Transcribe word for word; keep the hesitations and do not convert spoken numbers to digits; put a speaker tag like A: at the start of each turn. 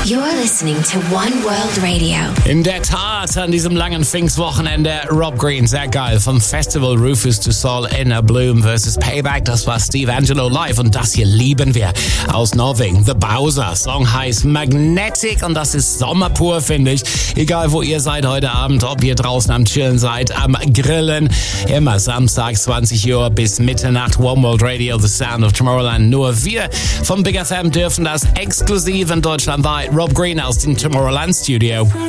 A: You're listening to One World Radio.
B: In der Tat, an diesem langen Pfingstwochenende Rob Green, sehr geil, vom Festival Rufus Du Sol in a Bloom versus Payback, das war Steve Angelo live und das hier lieben wir aus Norwegen, The Bowser. Song heißt Magnetic und das ist Sommer pur, finde ich. Egal wo ihr seid heute Abend, ob ihr draußen am Chillen seid, am Grillen, immer Samstag zwanzig Uhr bis Mitternacht, One World Radio, The Sound of Tomorrowland. Nur wir vom Big F M dürfen das exklusiv in Deutschland weit. Rob Green aus dem Tomorrowland Studio.